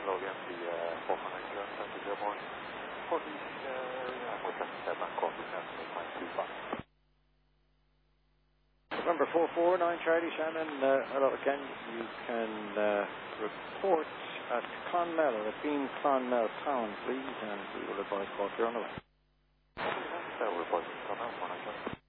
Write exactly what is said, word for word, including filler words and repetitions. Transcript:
Hello, M D uh, four hundred zero point four east area. I'm with seven coffee seven nine two five. November four four nine Charlie Shannon, uh, hello again. You can uh, report at Clonmel, or at Bean Clonmel Town, please, and we will advise call if you're on the way. That will report to Clonmel, one hundred.